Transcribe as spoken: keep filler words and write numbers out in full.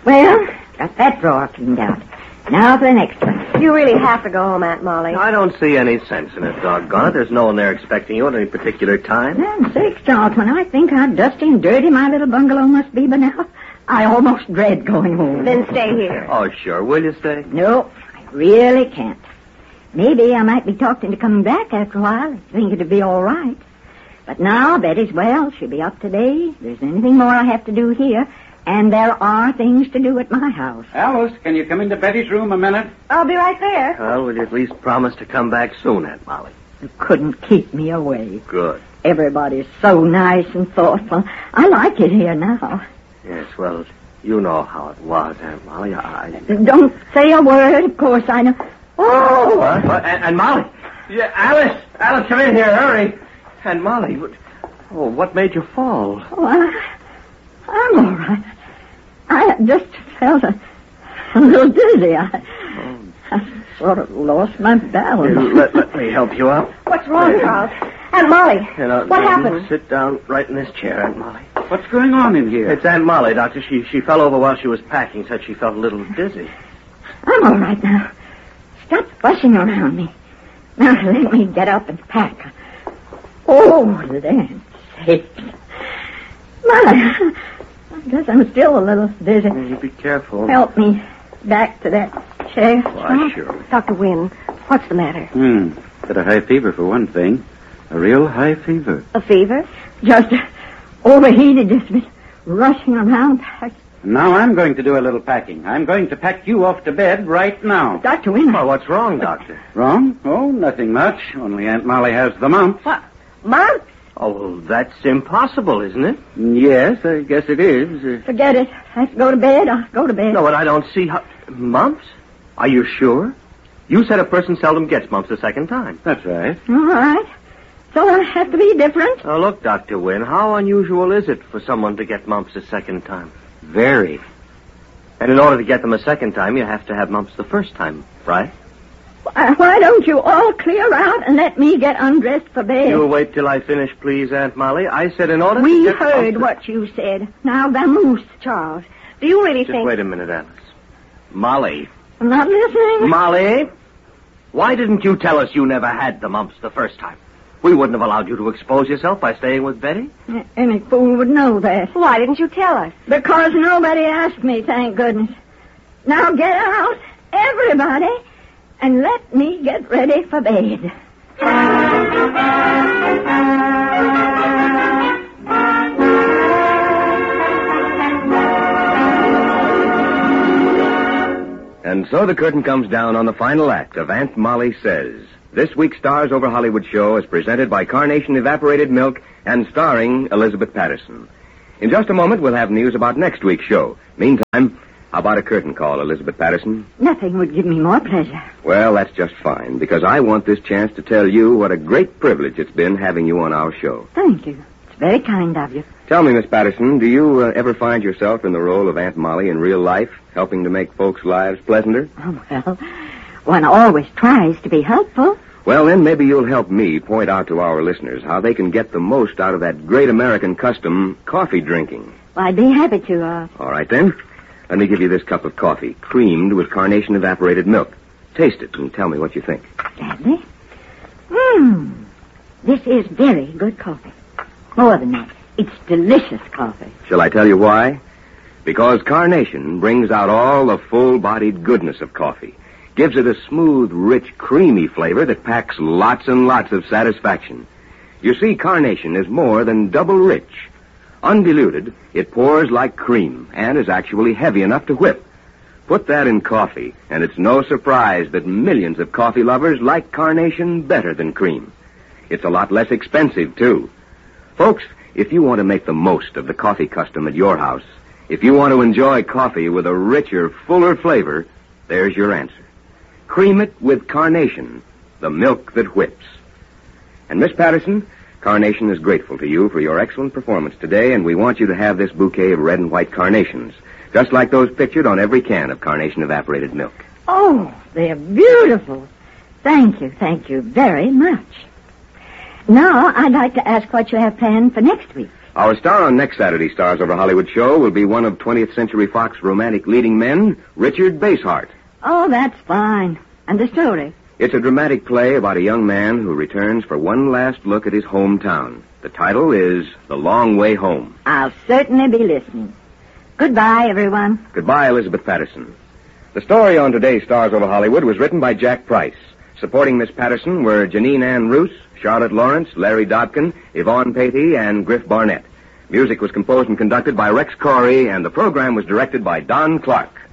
Well, got that drawer cleaned out. Now for the next one. You really have to go home, Aunt Molly. I don't see any sense in it, doggone it. There's no one there expecting you at any particular time. Land sakes, Charles, when I think how dusty and dirty my little bungalow must be by now, I almost dread going home. Then stay here. Oh, sure. Will you stay? No, I really can't. Maybe I might be talked into coming back after a while. I think it'd be all right. But now Betty's well. She'll be up today. If there's anything more I have to do here, and there are things to do at my house. Alice, can you come into Betty's room a minute? I'll be right there. Well, will you at least promise to come back soon, Aunt Molly? You couldn't keep me away. Good. Everybody's so nice and thoughtful. I like it here now. Yes, well, you know how it was, Aunt Molly. I... Don't say a word. Of course I know. Oh! What? What? And, and Molly? Yeah, Alice! Alice, come in here, hurry! And Molly, what... Oh, what made you fall? Oh, I, I'm all right. I just felt a, a little dizzy. I, oh. I sort of lost my balance. Here, let, let me help you out. What's wrong, Charles? Aunt Molly, You know, what you happened? Sit down right in this chair, Aunt Molly. What's going on in here? It's Aunt Molly, Doctor. She she fell over while she was packing. Said she felt a little dizzy. I'm all right now. Stop fussing around me. Now let me get up and pack. Oh, land sakes. My, I guess I'm still a little dizzy. You be careful. Help me back to that chair. Why, sure. Doctor Wynne, what's the matter? Hmm. Got a high fever for one thing. A real high fever. A fever? Just overheated, just been rushing around. Now I'm going to do a little packing. I'm going to pack you off to bed right now. Doctor Wynne. Well, what's wrong, Doctor? Wrong? Oh, nothing much. Only Aunt Molly has the mumps. What? Mumps? Oh, well, that's impossible, isn't it? Yes, I guess it is. Uh, Forget it. I have to go to bed. I'll go to bed. No, but I don't see how... Mumps? Are you sure? You said a person seldom gets mumps a second time. That's right. All right. So I have to be different. Now, look, Doctor Wynne, how unusual is it for someone to get mumps a second time? Very. And in order to get them a second time, you have to have mumps the first time, right? Why, why don't you all clear out and let me get undressed for bed? You'll wait till I finish, please, Aunt Molly. I said in order we to get heard mumps... what you said. Now, vamoose, Charles. Do you really Just think... wait a minute, Alice. Molly. I'm not listening. Molly? Why didn't you tell us you never had the mumps the first time? We wouldn't have allowed you to expose yourself by staying with Betty. Any fool would know that. Why didn't you tell us? Because nobody asked me, thank goodness. Now get out, everybody, and let me get ready for bed. And so the curtain comes down on the final act of Aunt Molly Says. This week's Stars Over Hollywood show is presented by Carnation Evaporated Milk and starring Elizabeth Patterson. In just a moment, we'll have news about next week's show. Meantime, how about a curtain call, Elizabeth Patterson? Nothing would give me more pleasure. Well, that's just fine, because I want this chance to tell you what a great privilege it's been having you on our show. Thank you. It's very kind of you. Tell me, Miss Patterson, do you uh, ever find yourself in the role of Aunt Molly in real life, helping to make folks' lives pleasanter? Oh, well, one always tries to be helpful. Well, then maybe you'll help me point out to our listeners how they can get the most out of that great American custom, coffee drinking. Well, I'd be happy to, uh... All right, then. Let me give you this cup of coffee, creamed with Carnation Evaporated Milk. Taste it and tell me what you think. Gladly. Mmm. This is very good coffee. More than that, it's delicious coffee. Shall I tell you why? Because Carnation brings out all the full-bodied goodness of coffee. Gives it a smooth, rich, creamy flavor that packs lots and lots of satisfaction. You see, Carnation is more than double rich. Undiluted, it pours like cream and is actually heavy enough to whip. Put that in coffee, and it's no surprise that millions of coffee lovers like Carnation better than cream. It's a lot less expensive, too. Folks, if you want to make the most of the coffee custom at your house, if you want to enjoy coffee with a richer, fuller flavor, there's your answer. Cream it with Carnation, the milk that whips. And Miss Patterson, Carnation is grateful to you for your excellent performance today, and we want you to have this bouquet of red and white carnations, just like those pictured on every can of Carnation Evaporated Milk. Oh, they're beautiful. Thank you, thank you very much. Now, I'd like to ask what you have planned for next week. Our star on next Saturday's Stars Over Hollywood show will be one of twentieth Century Fox romantic leading men, Richard Basehart. Oh, that's fine. And the story? It's a dramatic play about a young man who returns for one last look at his hometown. The title is The Long Way Home. I'll certainly be listening. Goodbye, everyone. Goodbye, Elizabeth Patterson. The story on today's Stars Over Hollywood was written by Jack Price. Supporting Miss Patterson were Janine Ann Roos, Charlotte Lawrence, Larry Dodkin, Yvonne Patey, and Griff Barnett. Music was composed and conducted by Rex Corey, and the program was directed by Don Clark.